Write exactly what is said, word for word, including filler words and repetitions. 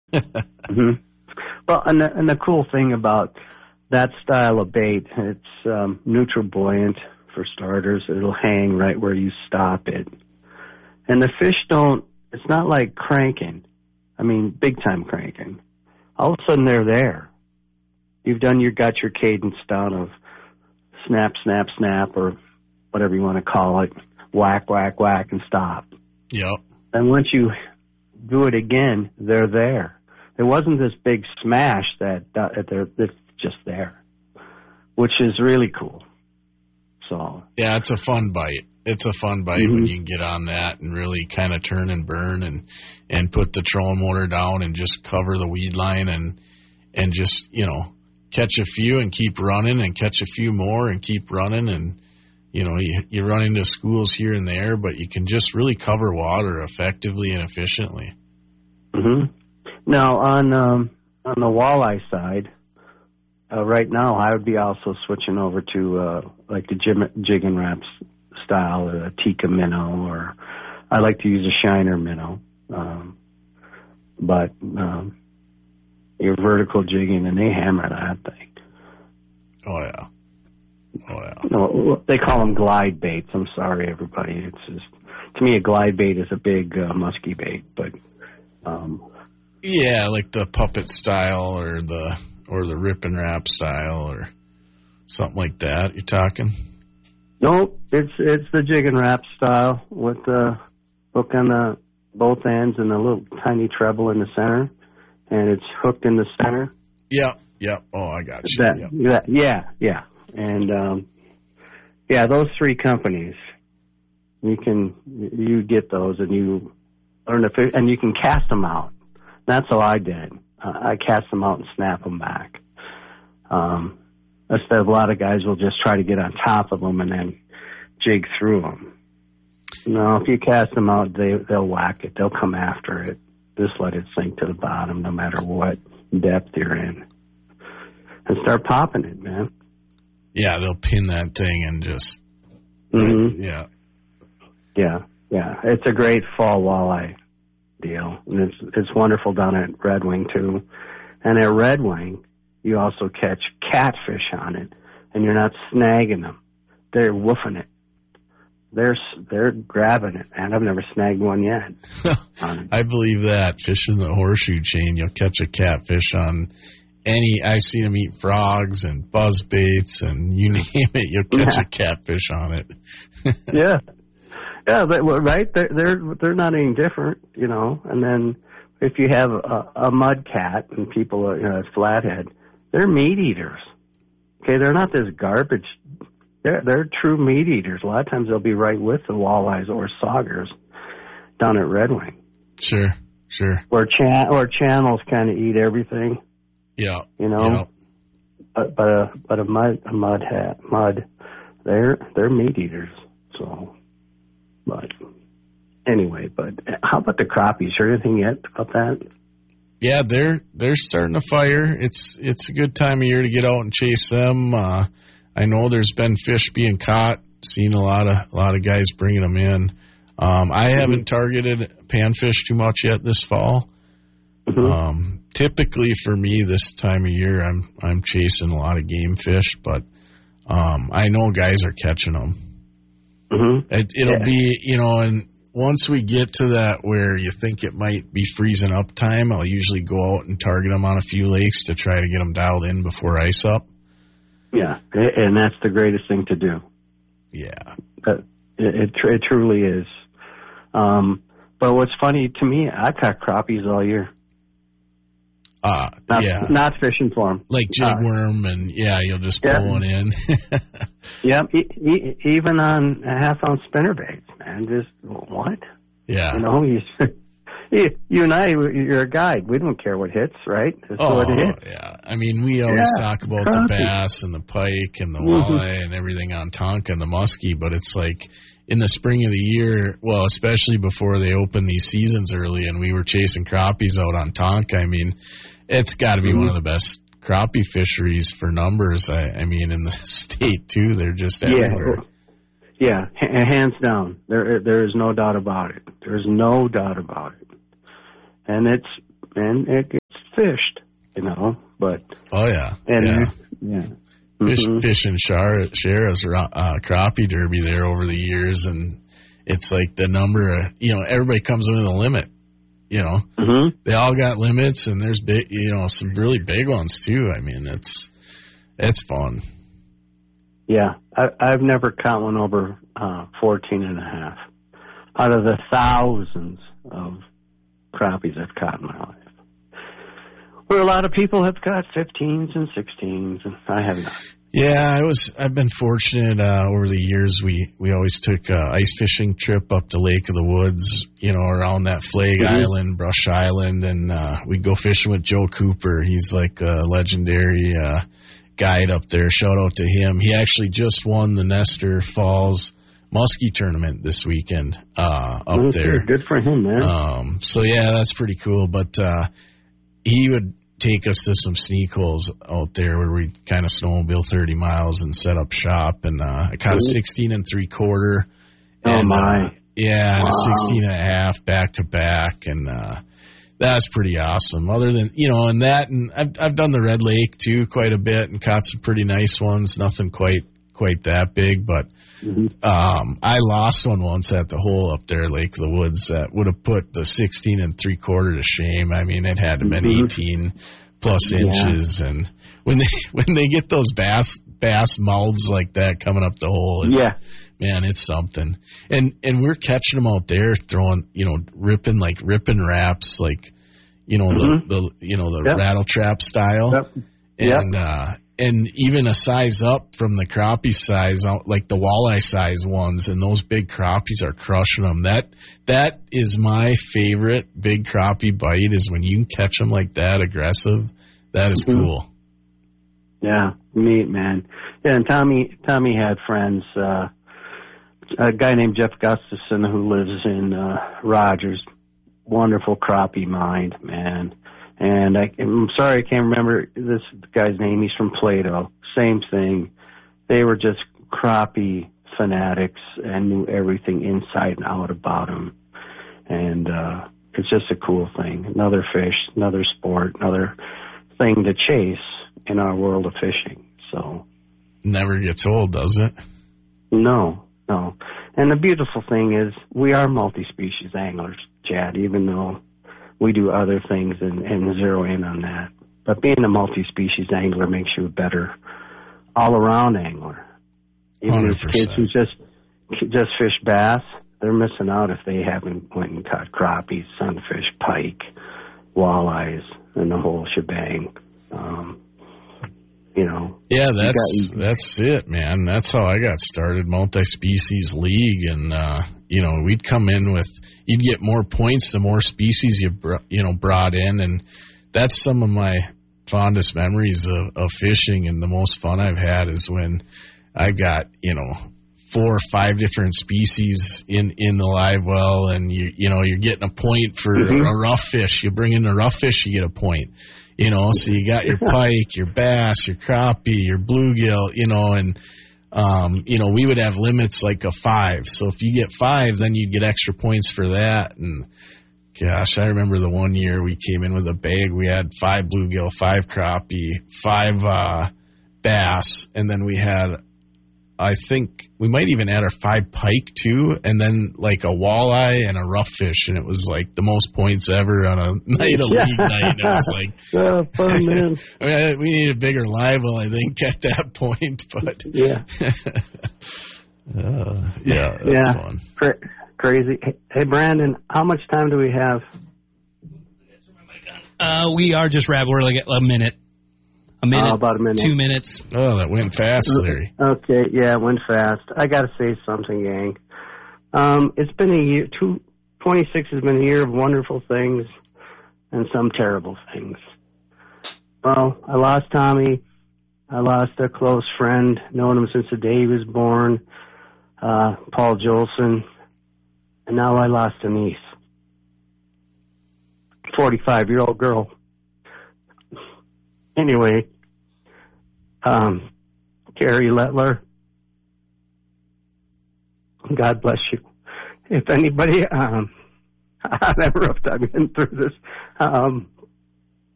mm-hmm. Well, and the, and the cool thing about that style of bait, it's um, neutral buoyant for starters. It'll hang right where you stop it. And the fish don't, it's not like cranking. I mean, big time cranking. All of a sudden they're there. You've done your, got your cadence down of snap, snap, snap, or whatever you want to call it. Whack, whack, whack, and stop. Yep. And once you do it again, they're there. It wasn't this big smash that uh, they're it's just there, which is really cool. So yeah, it's a fun bite. It's a fun bite mm-hmm. when you can get on that and really kind of turn and burn and and put the trolling motor down and just cover the weed line and and just, you know, catch a few and keep running and catch a few more and keep running. And you know, you, you run into schools here and there, but you can just really cover water effectively and efficiently. Mm-hmm. Now, on um, on the walleye side, uh, right now I would be also switching over to uh, like the jig, jig and wraps style, or a Tikka minnow, or I like to use a Shiner minnow. Um, but um, your vertical jigging, and they hammer that thing. Oh, yeah. Oh, yeah. No, they call them glide baits. I'm sorry, everybody. It's just, to me, a glide bait is a big uh, musky bait, but um, yeah, like the puppet style or the or the rip and wrap style or something like that. You're talking? Nope, it's it's the jig and wrap style with the hook on the both ends and a little tiny treble in the center, and it's hooked in the center. Yeah, yeah. Oh, I got you. That, yep. that, yeah, yeah. And, um, yeah, those three companies, you can, you get those and you learn to fish, and you can cast them out. That's all I did. Uh, I cast them out and snap them back. Um, instead of a lot of guys will just try to get on top of them and then jig through them. No, if you cast them out, they, they'll whack it. They'll come after it. Just let it sink to the bottom no matter what depth you're in. And start popping it, man. Yeah, they'll pin that thing and just, mm-hmm. yeah. Yeah, yeah. It's a great fall walleye deal. And it's it's wonderful down at Red Wing, too. And at Red Wing, you also catch catfish on it, and you're not snagging them. They're woofing it. They're, they're grabbing it, and I've never snagged one yet. I believe that. Fishing the horseshoe chain, you'll catch a catfish on any, I've seen them eat frogs and buzz baits and you name it, you'll catch yeah. a catfish on it. yeah. Yeah, they, well, right? They're, they're, they're not any different, you know. And then if you have a, a mud cat and people are, you know, flathead, they're meat eaters. Okay, they're not this garbage. They're, they're true meat eaters. A lot of times they'll be right with the walleyes or saugers down at Red Wing. Sure, sure. Or, chan- or channels kind of eat everything. Yeah, you know, yeah. but but a but a mud a mud hat mud, they're they're meat eaters. So, but anyway, but how about the crappies? Heard anything yet about that? Yeah, they're they're starting to fire. It's it's a good time of year to get out and chase them. Uh, I know there's been fish being caught. Seen a lot of a lot of guys bringing them in. Um, I mm-hmm. haven't targeted panfish too much yet this fall. Mm-hmm. Um, typically for me this time of year, I'm I'm chasing a lot of game fish, but um, I know guys are catching them. Mm-hmm. It, it'll yeah. be, you know, and once we get to that where you think it might be freezing up time, I'll usually go out and target them on a few lakes to try to get them dialed in before ice up. Yeah, and that's the greatest thing to do. Yeah, it it, it truly is. Um, but what's funny to me, I caught crappies all year. Uh, not, yeah. Not fishing for them. Like jigworm, uh, and yeah, you'll just pull yeah. one in. Yep, e- e- even on a half ounce spinnerbaits, man. Just, what? Yeah. You know, you, you, you and I, you're a guide. We don't care what hits, right? Just oh, what hits. yeah. I mean, we always yeah, talk about crappie. the bass and the pike and the mm-hmm. walleye and everything on Tonka and the muskie, but it's like in the spring of the year, well, especially before they open these seasons early and we were chasing crappies out on Tonka, I mean, it's got to be mm-hmm. one of the best crappie fisheries for numbers. I, I mean, in the state, too. They're just everywhere. Yeah, yeah, hands down. There, there is no doubt about it. There's no doubt about it. And it's and it gets fished, you know. But oh yeah, and yeah. yeah. Fish, Mm-hmm. fish and Shar, Shara's uh, crappie derby there over the years, and it's like the number of, you know, everybody comes with a limit, you know. Mm-hmm. They all got limits, and there's big, you know, some really big ones too. I mean, it's it's fun. Yeah, I, I've never caught one over uh, fourteen and a half out of the thousands of crappies I've caught in my life. Where a lot of people have caught fifteens and sixteens, and I have not. Yeah, I was. I've been fortunate uh, over the years. We we always took a ice fishing trip up to Lake of the Woods, you know, around that Flag mm-hmm. Island, Brush Island, and uh, we'd go fishing with Joe Cooper. He's like a legendary uh, guide up there. Shout out to him. He actually just won the Nestor Falls Muskie tournament this weekend uh, up okay, there. Good for him, man. Um, so yeah, that's pretty cool. But uh, he would take us to some sneak holes out there where we'd kind of snowmobile thirty miles and set up shop. And uh, I caught a sixteen and three quarter. Oh, and, my. Uh, yeah, wow. and a sixteen and a half back to back. And uh, that's pretty awesome. Other than, you know, and that, and I've, I've done the Red Lake too quite a bit and caught some pretty nice ones. Nothing quite, quite that big, but mm-hmm. um, I lost one once at the hole up there, Lake of the Woods, that would have put the sixteen and three quarter to shame. I mean, it had to have been mm-hmm. eighteen plus inches, yeah. and when they when they get those bass bass mouths like that coming up the hole, it, yeah, man, it's something. And and we're catching them out there, throwing, you know, ripping like ripping wraps, like, you know, mm-hmm. the, the you know the yep. rattle trap style, yep. and yep. uh, and even a size up from the crappie size, like the walleye size ones, and those big crappies are crushing them. That that is my favorite big crappie bite, is when you can catch them like that aggressive. That is mm-hmm. cool. Yeah, neat, man. Yeah, and Tommy Tommy had friends. Uh, a guy named Jeff Gustafson who lives in uh, Rogers. Wonderful crappie mind, man. And I, I'm sorry I can't remember this guy's name. He's from Plato. Same thing. They were just crappie fanatics and knew everything inside and out about him. And uh, it's just a cool thing. Another fish, another sport, another thing to chase in our world of fishing. So never gets old, does it? No, no. And the beautiful thing is we are multi-species anglers, Chad, even though we do other things and, and zero in on that. But being a multi-species angler makes you a better all-around angler. Even these kids who just just fish bass, they're missing out if they haven't went and caught crappies, sunfish, pike, walleyes, and the whole shebang. Um, you know. Yeah, that's got, that's it, man. That's how I got started, multi-species league, and uh, you know, we'd come in with, you'd get more points the more species you br- you know brought in, and that's some of my fondest memories of, of fishing, and the most fun I've had is when I've got, you know, four or five different species in, in the live well, and you you know, you're getting a point for mm-hmm. a rough fish. You bring in a rough fish, you get a point. You know, so you got your pike, your bass, your crappie, your bluegill, you know, and, um, you know, we would have limits like a five. So if you get five, then you'd get extra points for that. And gosh, I remember the one year we came in with a bag. We had five bluegill, five crappie, five uh, bass, and then we had, I think we might even add our five pike too, and then like a walleye and a rough fish, and it was like the most points ever on a night of league night. And it was like, oh, fun, man. I mean, we need a bigger live well, I think, at that point. But yeah, uh, yeah, that's yeah. fun. Cra- crazy. Hey, Brandon, how much time do we have? Uh, we are just wrapped. We're like a minute. A minute, uh, about a minute. Two minutes. Oh, that went fast, Larry. Okay, yeah, it went fast. I got to say something, gang. Um, it's been a year, two, twenty-six has been a year of wonderful things and some terrible things. Well, I lost Tommy. I lost a close friend, known him since the day he was born, uh, Paul Jolson. And now I lost a niece, forty-five-year-old girl. Anyway, um, Carrie Lettler, God bless you. If anybody, um, I've never I've been through this. Um,